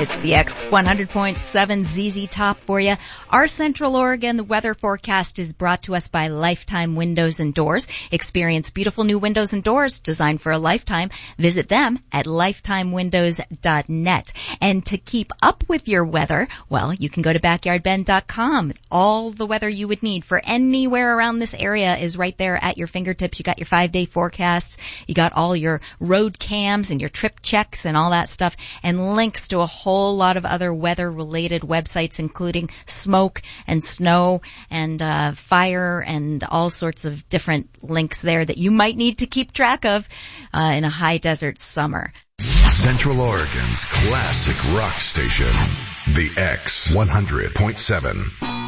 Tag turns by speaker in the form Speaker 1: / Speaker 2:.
Speaker 1: It's the X100.7 ZZ Top for you. Our Central Oregon weather forecast is brought to us by Lifetime Windows and Doors. Experience beautiful new windows and doors designed for a lifetime. Visit them at lifetimewindows.net. And to keep up with your weather, well, you can go to backyardben.com. All the weather you would need for anywhere around this area is right there at your fingertips. You got your 5-day forecasts. You got all your road cams and your trip checks and all that stuff, and links to a whole lot of other weather-related websites, including smoke and snow and fire and all sorts of different links there that you might need to keep track of in a high desert summer.
Speaker 2: Central Oregon's classic rock station, the X100.7.